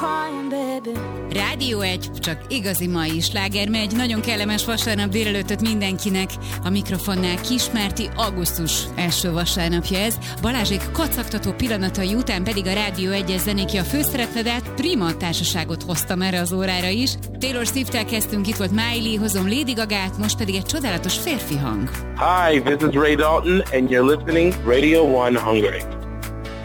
Rádió 1, csak igazi mai sláger megy. Nagyon kellemes vasárnap délelőttöt mindenkinek. A mikrofonnál Kismárti, augusztus első vasárnapja ez. Balázsék kacagtató pillanatai után pedig a Rádió 1-es zenéki a főszereplő, de hát prima társaságot hoztam erre az órára is. Taylor Swift-tel kezdtünk, itt volt Miley, hozom Lady Gagát, most pedig egy csodálatos férfi hang. Hi, this is Ray Dalton and you're listening Radio 1 Hungary.